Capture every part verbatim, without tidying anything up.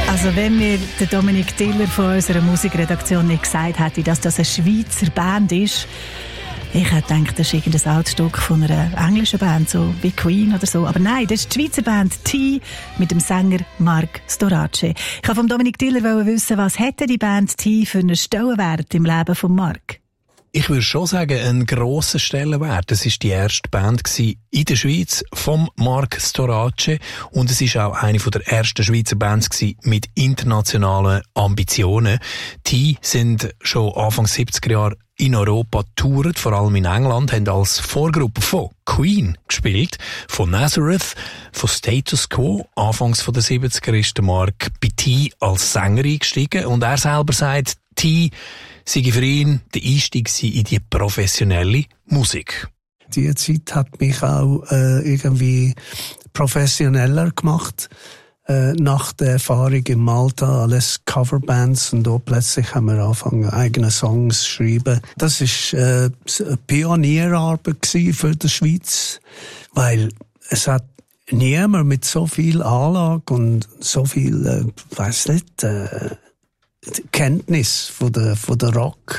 Also wenn mir der Dominik Tiller von unserer Musikredaktion nicht gesagt hätte, dass das eine Schweizer Band ist, ich hätte gedacht, das ist irgendein altes Stück von einer englischen Band, so wie Queen oder so. Aber nein, das ist die Schweizer Band T mit dem Sänger Mark Storace. Ich wollte vom Dominik Tiller wissen, was hätte die Band T für einen Stellenwert im Leben von Mark? Ich würde schon sagen, einen grossen Stellenwert. Es war die erste Band in der Schweiz vom Mark Storace und es war auch eine der ersten Schweizer Bands mit internationalen Ambitionen. Die sind schon Anfang siebziger Jahre in Europa getourt, vor allem in England, haben als Vorgruppe von Queen gespielt, von Nazareth, von Status Quo. Anfangs der siebziger ist der Mark bei T als Sänger eingestiegen und er selber sagt, T sei für ihn der Einstieg in die professionelle Musik. Die Zeit hat mich auch äh, irgendwie professioneller gemacht. Äh, nach der Erfahrung in Malta, alles Coverbands und da plötzlich haben wir angefangen, eigene Songs zu schreiben. Das war äh, eine Pionierarbeit für die Schweiz, weil es hat niemand mit so viel Anlage und so viel, äh, weiss nicht, äh, Kenntnis von der, von der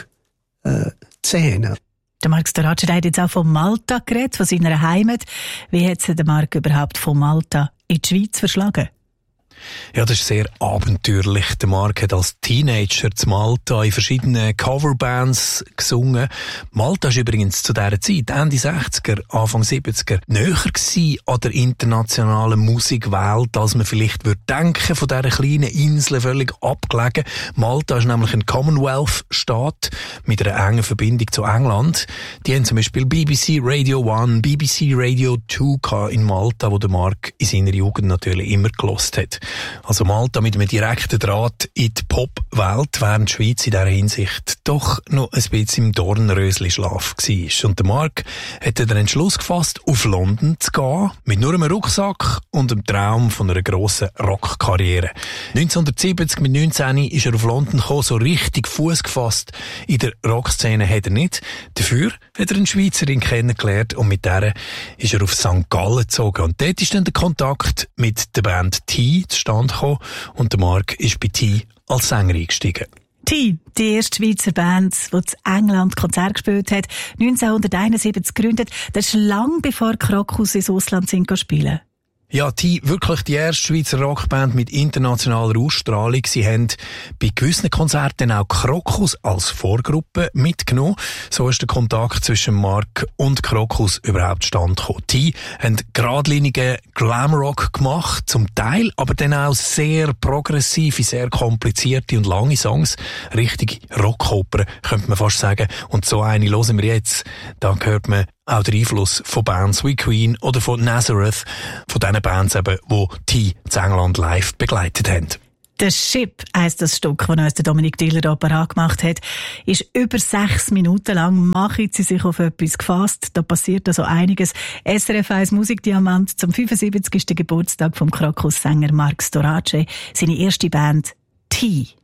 Rock-Szene. Der Mark Storace hat jetzt auch von Malta geredet, von seiner Heimat. Wie hat sich der Mark überhaupt von Malta in die Schweiz verschlagen? Ja, das ist sehr abenteuerlich. Der Mark hat als Teenager zu Malta in verschiedenen Coverbands gesungen. Malta ist übrigens zu dieser Zeit, Ende sechziger, Anfang siebziger, näher gewesen an der internationalen Musikwelt, als man vielleicht würde denken, von dieser kleinen Insel völlig abgelegen. Malta ist nämlich ein Commonwealth-Staat mit einer engen Verbindung zu England. Die haben zum Beispiel B B C Radio eins, B B C Radio zwei in Malta, wo der Mark in seiner Jugend natürlich immer gelost hat. Also Malta mit einem direkten Draht in die Pop-Welt, während die Schweiz in dieser Hinsicht doch noch ein bisschen im Dornrösli-Schlaf war. Und der Mark hat den Entschluss gefasst, auf London zu gehen, mit nur einem Rucksack und dem Traum von einer grossen Rockkarriere. neunzehnhundertsiebzig, mit neunzehn, ist er auf London gekommen, so richtig Fuß gefasst. In der Rockszene hat er nicht. Dafür hat er eine Schweizerin kennengelernt und mit der ist er auf Sankt Gallen gezogen. Und dort ist dann der Kontakt mit der Band T zustande gekommen und der Mark ist bei T als Sänger eingestiegen. T, die erste Schweizer Band, die in England Konzert gespielt hat, neunzehnhunderteinundsiebzig gegründet. Das ist lang bevor Krokus ins Ausland sind spielen. Ja, T, wirklich die erste Schweizer Rockband mit internationaler Ausstrahlung. Sie haben bei gewissen Konzerten auch Krokus als Vorgruppe mitgenommen. So ist der Kontakt zwischen Mark und Krokus überhaupt zustande gekommen. T haben geradlinigen Glamrock gemacht, zum Teil, aber dann auch sehr progressive, sehr komplizierte und lange Songs. Richtige Rockopern, könnte man fast sagen. Und so eine hören wir jetzt. Da hört man auch der Einfluss von Bands wie Queen oder von Nazareth, von diesen Bands eben, die T in England live begleitet haben. «The Ship» heisst das Stück, das uns der Dominik Tiller hier parat gemacht hat, ist über sechs Minuten lang. Machen Sie sich auf etwas gefasst. Da passiert also einiges. S R F eins Musikdiamant zum fünfundsiebzigsten Geburtstag vom Krokus-Sänger Mark Storace. Seine erste Band T.